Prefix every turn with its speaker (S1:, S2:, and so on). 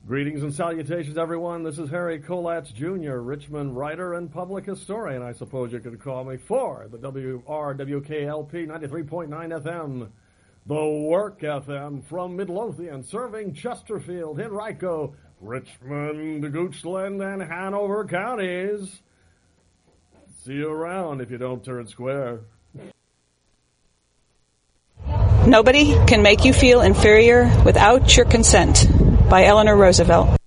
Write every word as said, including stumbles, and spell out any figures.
S1: Greetings and salutations, everyone. This is Harry Kolatz, Junior, Richmond writer and public historian, I suppose you could call me, for the W R W K L P ninety-three point nine F M, the Work F M from Midlothian, serving Chesterfield, Henrico, Richmond, Goochland, and Hanover counties. See you around if you don't turn square.
S2: Nobody can make you feel inferior without your consent. By Eleanor Roosevelt.